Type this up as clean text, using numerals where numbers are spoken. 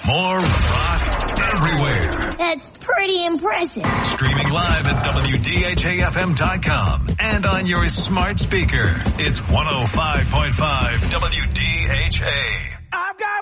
More rock everywhere. That's pretty impressive. Streaming live at WDHAFM.com and on your smart speaker. It's 105.5 WDHA.